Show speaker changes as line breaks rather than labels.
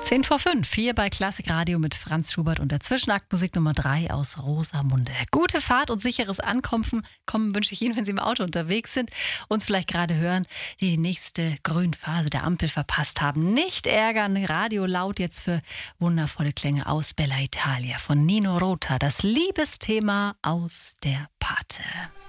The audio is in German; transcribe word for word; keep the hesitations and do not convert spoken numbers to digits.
Zehn vor fünf, hier bei Klassik Radio mit Franz Schubert und der Zwischenakt Musik Nummer drei aus Rosamunde. Gute Fahrt und sicheres Ankommen kommen wünsche ich Ihnen, wenn Sie im Auto unterwegs sind, uns vielleicht gerade hören, die die nächste Grünphase der Ampel verpasst haben. Nicht ärgern, Radio laut jetzt für wundervolle Klänge aus Bella Italia von Nino Rota, das Liebesthema aus der Pate.